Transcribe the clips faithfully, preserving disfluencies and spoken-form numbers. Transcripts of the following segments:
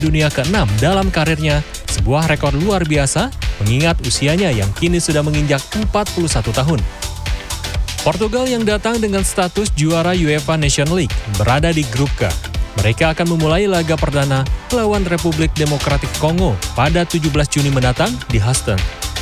dunia keenam dalam karirnya, sebuah rekor luar biasa mengingat usianya yang kini sudah menginjak empat puluh satu tahun. Portugal yang datang dengan status juara UEFA Nations League berada di grup K. Mereka akan memulai laga perdana melawan Republik Demokratik Kongo pada tujuh belas Juni mendatang di Houston.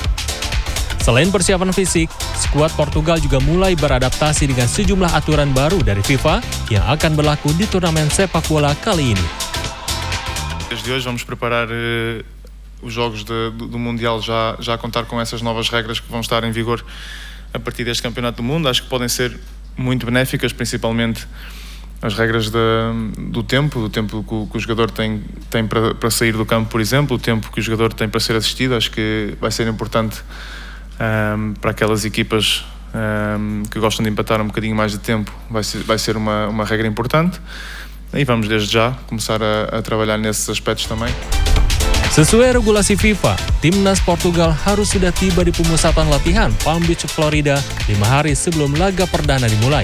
Selain persiapan fisik, skuad Portugal juga mulai beradaptasi dengan sejumlah aturan baru dari FIFA yang akan berlaku di turnamen sepak bola kali ini. Desde hoje vamos preparar uh, os jogos de, do, do Mundial já, já a contar com essas novas regras que vão estar em vigor a partir deste Campeonato do Mundo. Acho que podem ser muito benéficas, principalmente as regras de, do tempo, do tempo que o, que o jogador tem, tem para, para sair do campo, por exemplo, o tempo que o jogador tem para ser assistido. Acho que vai ser importante um, para aquelas equipas um, que gostam de empatar um bocadinho mais de tempo, vai ser, vai ser uma, uma regra importante. E vamos desde já começar a, a trabalhar nesses aspectos também. Sesuai regulasi FIFA, timnas Portugal harus sudah tiba di pemusatan latihan Palm Beach, Florida lima hari sebelum laga perdana dimulai.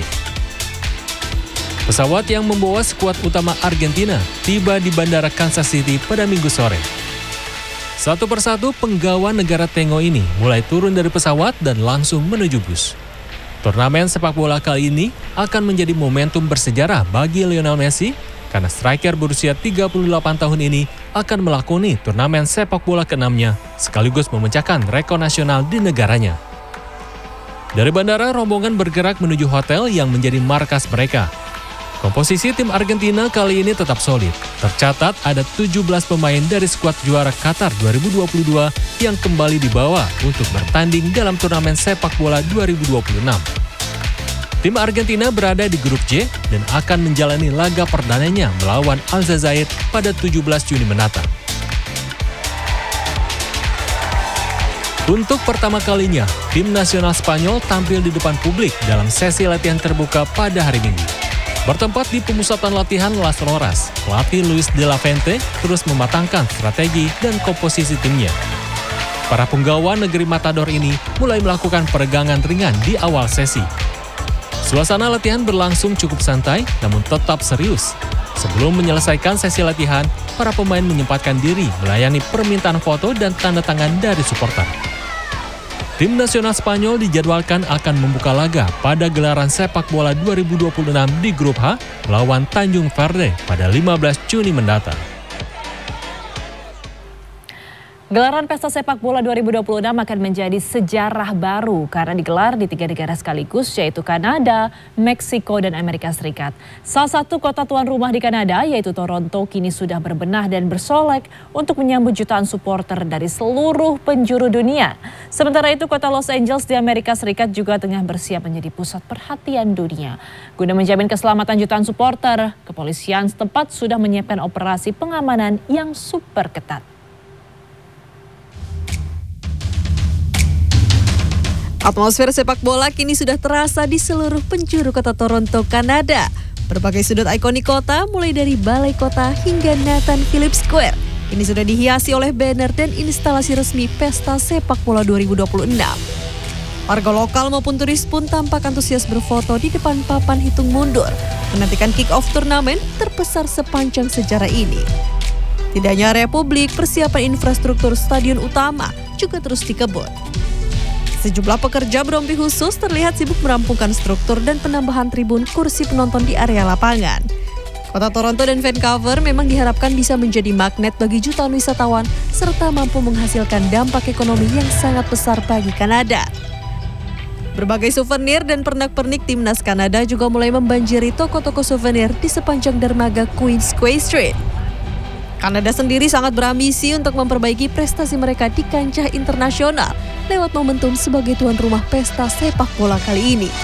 Pesawat yang membawa skuad utama Argentina tiba di Bandara Kansas City pada Minggu sore. Satu persatu penggawa negara Tengo ini mulai turun dari pesawat dan langsung menuju bus. Turnamen sepak bola kali ini akan menjadi momentum bersejarah bagi Lionel Messi karena striker berusia tiga puluh delapan tahun ini akan melakoni turnamen sepak bola keenamnya sekaligus memecahkan rekor nasional di negaranya. Dari bandara, rombongan bergerak menuju hotel yang menjadi markas mereka. Komposisi tim Argentina kali ini tetap solid. Tercatat ada tujuh belas pemain dari skuad juara Qatar dua ribu dua puluh dua yang kembali dibawa untuk bertanding dalam turnamen sepak bola dua ribu dua puluh enam. Tim Argentina berada di grup J dan akan menjalani laga perdananya melawan Aljazair pada tujuh belas Juni mendatang. Untuk pertama kalinya, tim nasional Spanyol tampil di depan publik dalam sesi latihan terbuka pada hari Minggu. Bertempat di pemusatan latihan Las Loras, pelatih Luis de la Fuente terus mematangkan strategi dan komposisi timnya. Para penggawa negeri Matador ini mulai melakukan peregangan ringan di awal sesi. Suasana latihan berlangsung cukup santai, namun tetap serius. Sebelum menyelesaikan sesi latihan, para pemain menyempatkan diri melayani permintaan foto dan tanda tangan dari supporter. Tim nasional Spanyol dijadwalkan akan membuka laga pada gelaran sepak bola dua ribu dua puluh enam di grup H melawan Tanjung Verde pada lima belas Juni mendatang. Gelaran Pesta Sepak Bola dua ribu dua puluh enam akan menjadi sejarah baru karena digelar di tiga negara sekaligus, yaitu Kanada, Meksiko, dan Amerika Serikat. Salah satu kota tuan rumah di Kanada, yaitu Toronto, kini sudah berbenah dan bersolek untuk menyambut jutaan supporter dari seluruh penjuru dunia. Sementara itu, kota Los Angeles di Amerika Serikat juga tengah bersiap menjadi pusat perhatian dunia. Guna menjamin keselamatan jutaan supporter, kepolisian setempat sudah menyiapkan operasi pengamanan yang super ketat. Atmosfer sepak bola kini sudah terasa di seluruh penjuru kota Toronto, Kanada. Berbagai sudut ikonik kota, mulai dari Balai Kota hingga Nathan Phillips Square, ini sudah dihiasi oleh banner dan instalasi resmi Pesta Sepak Bola dua ribu dua puluh enam. Warga lokal maupun turis pun tampak antusias berfoto di depan papan hitung mundur, menantikan kick-off turnamen terbesar sepanjang sejarah ini. Tidak hanya Republik, persiapan infrastruktur stadion utama juga terus dikebut. Sejumlah pekerja berompi khusus terlihat sibuk merampungkan struktur dan penambahan tribun kursi penonton di area lapangan. Kota Toronto dan Vancouver memang diharapkan bisa menjadi magnet bagi jutaan wisatawan serta mampu menghasilkan dampak ekonomi yang sangat besar bagi Kanada. Berbagai souvenir dan pernak-pernik timnas Kanada juga mulai membanjiri toko-toko souvenir di sepanjang dermaga Queensquay Street. Kanada sendiri sangat berambisi untuk memperbaiki prestasi mereka di kancah internasional lewat momentum sebagai tuan rumah pesta sepak bola kali ini.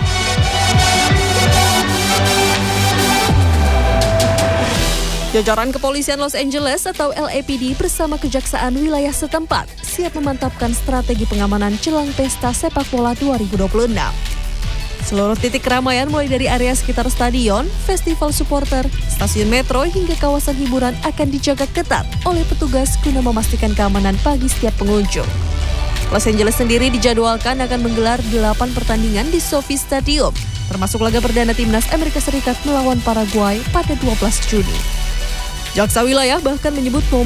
Jajaran Kepolisian Los Angeles atau L A P D bersama Kejaksaan wilayah setempat siap memantapkan strategi pengamanan jelang pesta sepak bola dua ribu dua puluh enam. Seluruh titik keramaian mulai dari area sekitar stadion, festival supporter, stasiun metro hingga kawasan hiburan akan dijaga ketat oleh petugas guna memastikan keamanan bagi setiap pengunjung. Los Angeles sendiri dijadwalkan akan menggelar delapan pertandingan di SoFi Stadium, termasuk laga perdana timnas Amerika Serikat melawan Paraguay pada dua belas Juni. Jaksa wilayah bahkan menyebut